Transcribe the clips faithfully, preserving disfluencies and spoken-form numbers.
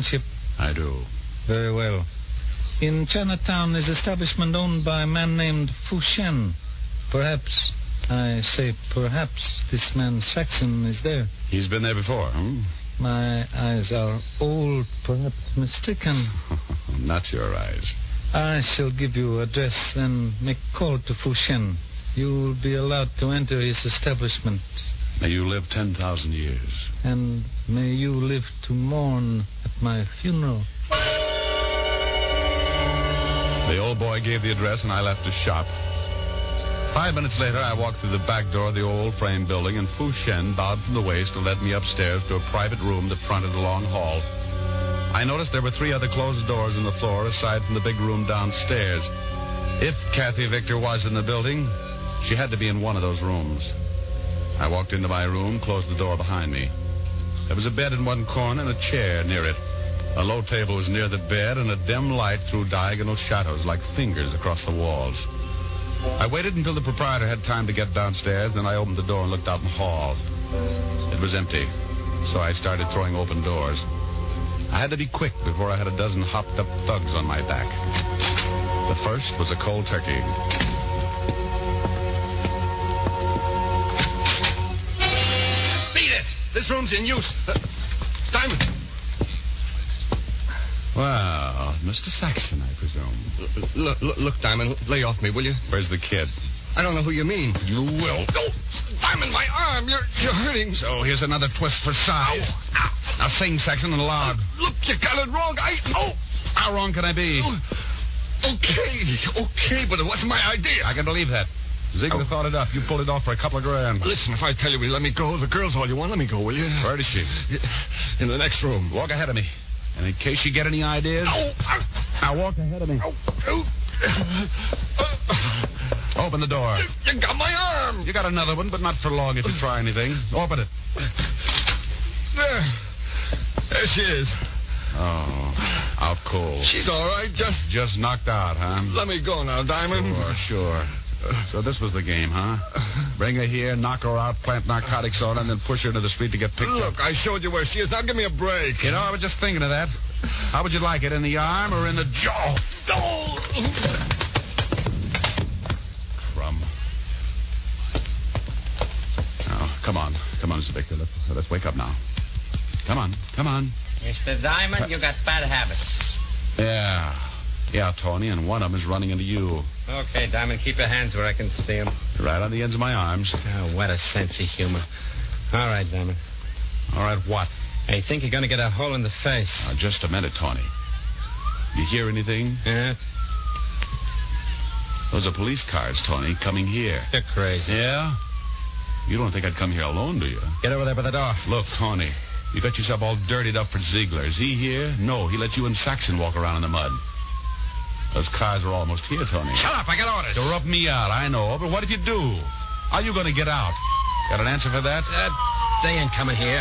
Friendship? I do. Very well. In Chinatown is establishment owned by a man named Fu Shen. Perhaps, I say perhaps, this man Saxon is there. He's been there before, hmm? My eyes are old, perhaps mistaken. Not your eyes. I shall give you address, then make call to Fu Shen. You will be allowed to enter his establishment. May you live ten thousand years. And may you live to mourn at my funeral. The old boy gave the address, and I left his shop. Five minutes later, I walked through the back door of the old frame building, and Fu Shen bowed from the waist and led me upstairs to a private room that fronted a long hall. I noticed there were three other closed doors in the floor, aside from the big room downstairs. If Kathy Victor was in the building, she had to be in one of those rooms. I walked into my room, closed the door behind me. There was a bed in one corner and a chair near it. A low table was near the bed, and a dim light threw diagonal shadows like fingers across the walls. I waited until the proprietor had time to get downstairs, then I opened the door and looked out in the hall. It was empty, so I started throwing open doors. I had to be quick before I had a dozen hopped-up thugs on my back. The first was a cold turkey. Beat it! This room's in use. Uh, Diamond! Well, Mister Saxon, I presume. Look, look, look, Diamond, lay off me, will you? Where's the kid? I don't know who you mean. You will. Oh, Diamond, my arm, you're you're hurting. So here's another twist for size. Ow, ow. Now sing, Saxon, and loud. Uh, look, you got it wrong. I... Oh! How wrong can I be? Oh, okay, okay, but it wasn't my idea. I can believe that. Ziegler Oh. thought it up. You pulled it off for a couple of grand. Listen, if I tell you we let me go, the girl's all you want, let me go, will you? Where is she? In the next room. Walk ahead of me. And in case you get any ideas... Oh! Now walk ahead of me. Oh! Oh! Open the door. You, you got my arm. You got another one, but not for long if you try anything. Open it. There. There she is. Oh, out cold. She's all right, just... Just knocked out, huh? Let me go now, Diamond. Sure, sure. So this was the game, huh? Bring her here, knock her out, plant narcotics on her, and then push her into the street to get picked Look, up. I showed you where she is. Now give me a break. You know, I was just thinking of that. How would you like it, in the arm or in the jaw? Oh! Crumb. Now, come on. Come on, Mister Victor. Let's, let's wake up now. Come on. Come on. Mister Diamond, you got bad habits. Yeah. Yeah, Tony, and one of them is running into you. Okay, Diamond, keep your hands where I can see them. Right on the ends of my arms. Oh, what a sense of humor. All right, Diamond. All right, what? I think you're going to get a hole in the face. Now, just a minute, Tony. You hear anything? Yeah? Those are police cars, Tony, coming here. You're crazy. Yeah? You don't think I'd come here alone, do you? Get over there by the door. Look, Tony, you got yourself all dirtied up for Ziegler. Is he here? No, he lets you and Saxon walk around in the mud. Those cars are almost here, Tony. Shut up, I got orders. To rub me out, I know, but what if you do? How are you going to get out? Got an answer for that? Uh, they ain't coming here.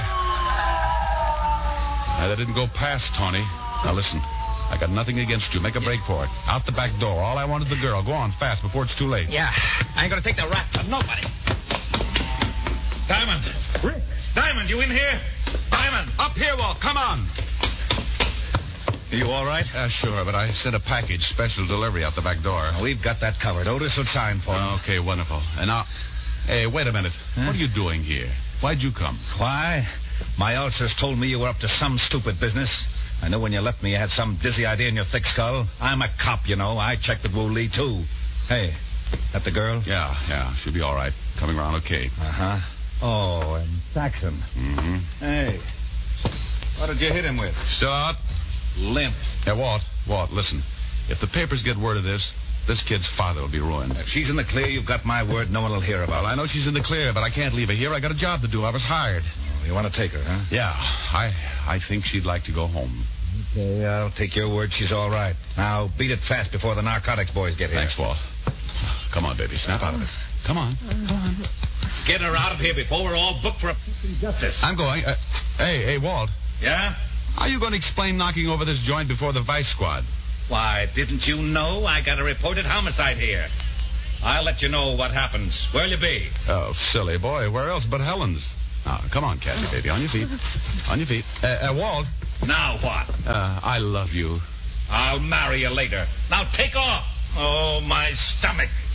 Now, that didn't go past, Tony. Now, listen. I got nothing against you. Make a break for it. Out the back door. All I want is the girl. Go on, fast, before it's too late. Yeah, I ain't going to take the rap from nobody. Diamond! Rick! Diamond, you in here? Diamond! Up here, Walt. Come on. Are you all right? Uh, sure, but I sent a package, special delivery, out the back door. Oh, we've got that covered. Otis will sign for me. Okay, wonderful. And now, hey, wait a minute. Huh? What are you doing here? Why'd you come? Why? My ulcers told me you were up to some stupid business. I know when you left me you had some dizzy idea in your thick skull. I'm a cop, you know. I checked with Wu Lee, too. Hey, that the girl? Yeah, yeah, she'll be all right. Coming around okay. Uh-huh. Oh, and Saxon. Mm-hmm. Hey, what did you hit him with? Start. Limp. Hey, Walt, Walt, listen. If the papers get word of this, this kid's father will be ruined. If she's in the clear, you've got my word no one will hear about Well, I know she's in the clear, but I can't leave her here. I got a job to do. I was hired. Oh, you want to take her, huh? Yeah, I I think she'd like to go home. Okay, I'll take your word she's all right. Now, beat it fast before the narcotics boys get here. Thanks, Walt. Come on, baby. Snap out of it. Come on. Get her out of here before we're all booked for a justice. I'm going. Uh, hey, hey, Walt. Yeah? How are you going to explain knocking over this joint before the vice squad? Why, didn't you know I got a reported homicide here? I'll let you know what happens. Where'll you be? Oh, silly boy. Where else but Helen's? Now, come on, Kathy, baby. On your feet. On your feet. Uh, uh, Walt. Now what? Uh, I love you. I'll marry you later. Now take off. Oh, my stomach.